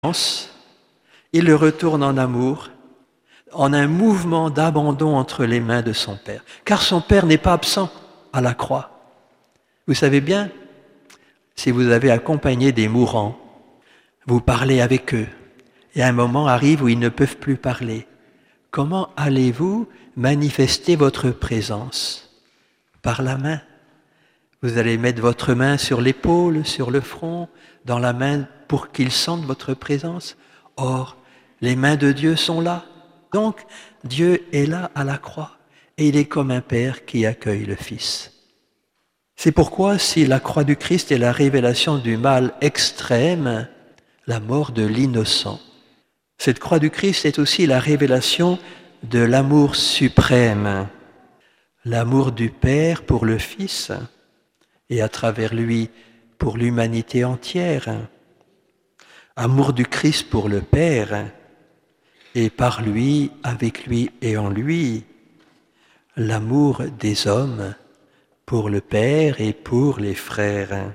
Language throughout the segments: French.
il le retourne en amour, en un mouvement d'abandon entre les mains de son Père. Car son Père n'est pas absent à la croix. Vous savez bien, si vous avez accompagné des mourants, vous parlez avec eux, et un moment arrive où ils ne peuvent plus parler. Comment allez-vous manifester votre présence? Par la main. Vous allez mettre votre main sur l'épaule, sur le front, dans la main pour qu'ils sentent votre présence. Or, les mains de Dieu sont là. Donc, Dieu est là à la croix et il est comme un père qui accueille le Fils. C'est pourquoi, si la croix du Christ est la révélation du mal extrême, la mort de l'innocent, cette croix du Christ est aussi la révélation de l'amour suprême, l'amour du Père pour le Fils et à travers lui pour l'humanité entière, amour du Christ pour le Père et par lui, avec lui et en lui, l'amour des hommes pour le Père et pour les frères.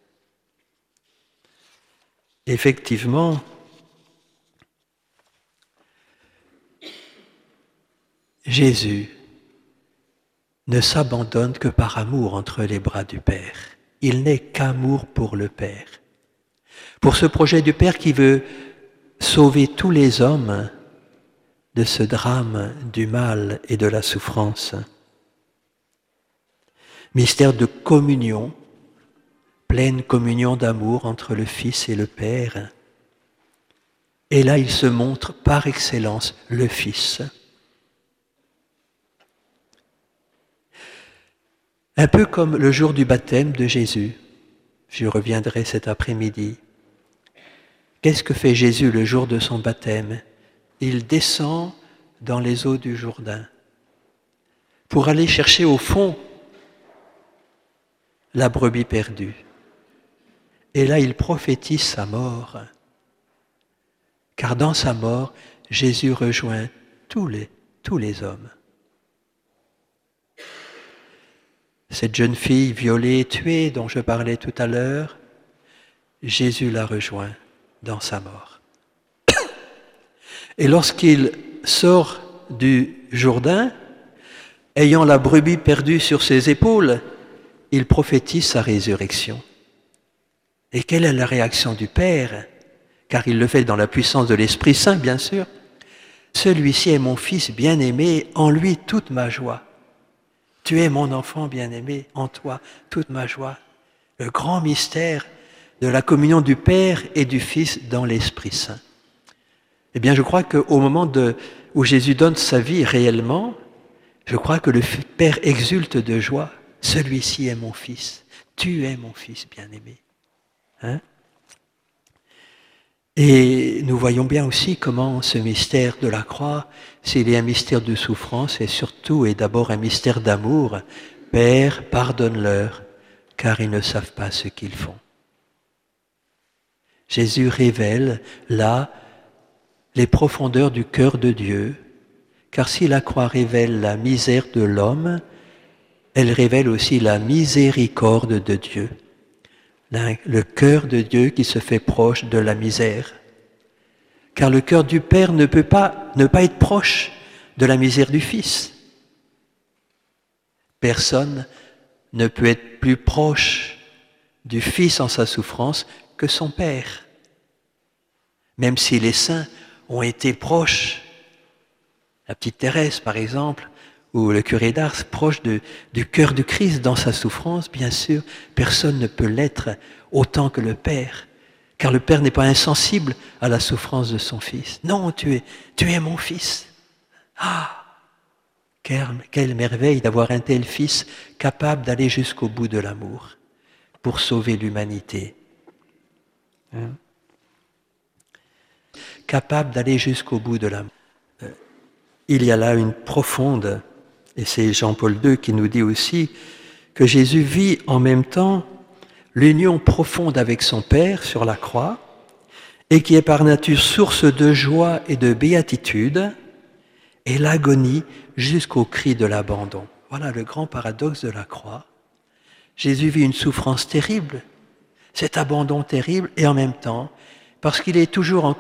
Effectivement, Jésus ne s'abandonne que par amour entre les bras du Père. Il n'est qu'amour pour le Père. Pour ce projet du Père qui veut sauver tous les hommes de ce drame du mal et de la souffrance. Mystère de communion, pleine communion d'amour entre le Fils et le Père. Et là, il se montre par excellence le Fils. Un peu comme le jour du baptême de Jésus. J'y reviendrai cet après-midi. Qu'est-ce que fait Jésus le jour de son baptême? Il descend dans les eaux du Jourdain pour aller chercher au fond la brebis perdue. Et là, il prophétise sa mort. Car dans sa mort, Jésus rejoint tous les hommes. Cette jeune fille violée et tuée dont je parlais tout à l'heure, Jésus la rejoint dans sa mort. Et lorsqu'il sort du Jourdain, ayant la brebis perdue sur ses épaules, il prophétise sa résurrection. Et quelle est la réaction du Père? Car il le fait dans la puissance de l'Esprit Saint, bien sûr. Celui-ci est mon Fils bien-aimé, en lui toute ma joie. Tu es mon enfant bien-aimé, en toi toute ma joie. Le grand mystère de la communion du Père et du Fils dans l'Esprit Saint. Eh bien, je crois qu'au moment où Jésus donne sa vie réellement, je crois que le Père exulte de joie. Celui-ci est mon Fils. Tu es mon Fils bien-aimé. Hein? Et nous voyons bien aussi comment ce mystère de la croix, s'il est un mystère de souffrance, et surtout et d'abord un mystère d'amour. Père, pardonne-leur, car ils ne savent pas ce qu'ils font. Jésus révèle là les profondeurs du cœur de Dieu, car si la croix révèle la misère de l'homme, elle révèle aussi la miséricorde de Dieu. Le cœur de Dieu qui se fait proche de la misère. Car le cœur du Père ne peut pas ne pas être proche de la misère du Fils. Personne ne peut être plus proche du Fils en sa souffrance que son Père. Même si les saints ont été proches, la petite Thérèse par exemple, ou le curé d'Ars, proche du cœur du Christ dans sa souffrance, bien sûr, personne ne peut l'être autant que le Père, car le Père n'est pas insensible à la souffrance de son Fils. Non, tu es mon Fils. Ah, quelle merveille d'avoir un tel Fils capable d'aller jusqu'au bout de l'amour pour sauver l'humanité. Hein? Capable d'aller jusqu'au bout de l'amour. Il y a là une profonde, et c'est Jean-Paul II qui nous dit aussi que Jésus vit en même temps l'union profonde avec son Père sur la croix et qui est par nature source de joie et de béatitude et l'agonie jusqu'au cri de l'abandon. Voilà le grand paradoxe de la croix. Jésus vit une souffrance terrible, cet abandon terrible et en même temps, parce qu'il est toujours en